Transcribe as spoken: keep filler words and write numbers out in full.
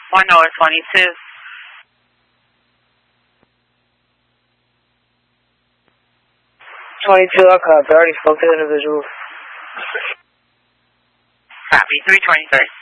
one over twenty-two. twenty-two, I copy. I already spoke to the individual. Copy, three twenty-three.